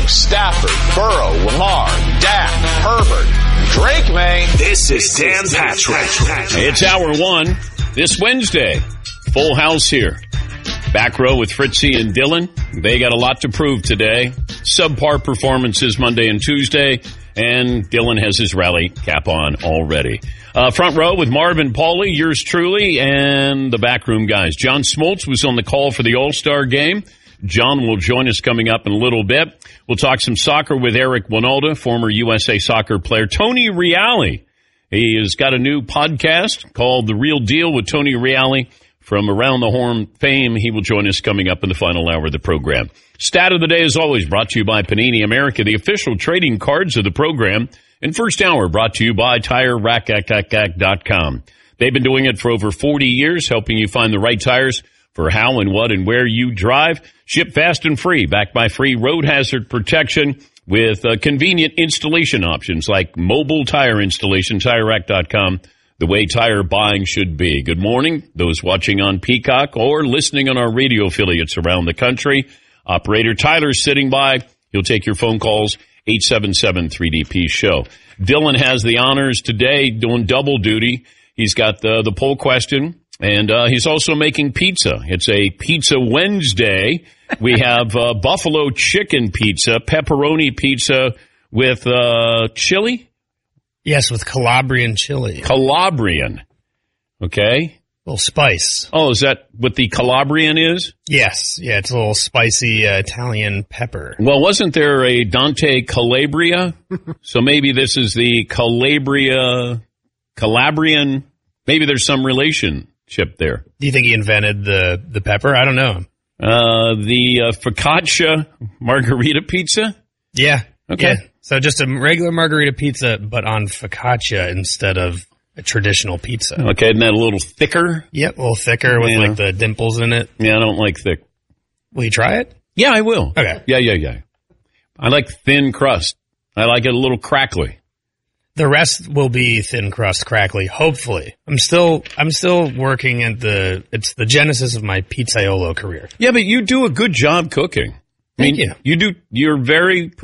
Stafford, Burrow, Lamar, Dak, Herbert, Drake may. This is Dan Patrick. It's hour one this Wednesday. Full house here. Back row with Fritzy and Dylan. They got a lot to prove today. Subpar performances Monday and Tuesday. And Dylan has his rally cap on already. Front row with Marvin Pauly, yours truly, and the backroom guys. John Smoltz was on the call for the All-Star game. John will join us coming up in a little bit. We'll talk some soccer with Eric Winalda, former USA soccer player. Tony Reale. He has got a new podcast called The Real Deal with Tony Reale from Around the Horn fame. He will join us coming up in the final hour of the program. Stat of the day, as always, brought to you by Panini America, the official trading cards of the program. And first hour, brought to you by TireRack.com. They've been doing it for over 40 years, helping you find the right tires for how and what and where you drive. Ship fast and free, backed by free road hazard protection with convenient installation options like mobile tire installation, TireRack.com, the way tire buying should be. Good morning, those watching on Peacock or listening on our radio affiliates around the country. Operator Tyler's sitting by. He'll take your phone calls, 877-3DP-SHOW. Dylan has the honors today doing double duty. He's got the poll question, and he's also making pizza. It's a Pizza Wednesday. We have buffalo chicken pizza, pepperoni pizza with chili? Yes, with Calabrian chili. Calabrian. Okay. A little spice. Oh, is that what the Calabrian is? Yes. Yeah, it's a little spicy Italian pepper. Well, wasn't there a Dante Calabria? So maybe this is the Calabrian. Maybe there's some relationship there. Do you think he invented the pepper? I don't know. The focaccia margarita pizza? Yeah. Okay. Yeah. So just a regular margarita pizza, but on focaccia instead of a traditional pizza. Okay, isn't that a little thicker? Yep, a little thicker with like the dimples in it. Yeah, I don't like thick. Will you try it? Yeah, I will. Okay. Yeah. I like thin crust. I like it a little crackly. The rest will be thin crust crackly, hopefully. I'm still working at it's the genesis of my pizzaiolo career. Yeah, but you do a good job cooking. Thank you. You're very